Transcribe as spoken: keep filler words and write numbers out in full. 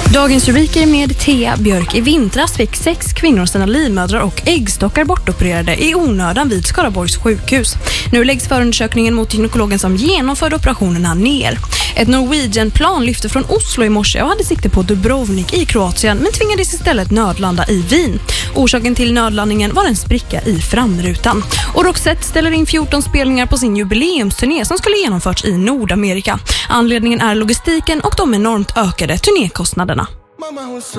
Dagens rubriker med Thea Björk. I vintras fick sex kvinnor sina livmödrar och äggstockar bortopererade i onödan vid Skaraborgs sjukhus. Nu läggs förundersökningen mot gynekologen som genomförde operationerna ner. Ett Norwegian-plan lyfte från Oslo i morse och hade sikte på Dubrovnik i Kroatien men tvingades istället nödlanda i Wien. Orsaken till nödlandningen var en spricka i framrutan. Och Roxette ställer in fjorton spelningar på sin jubileumsturné som skulle genomförts i Nordamerika. Anledningen är logistiken och de enormt ökade turnékostnaderna.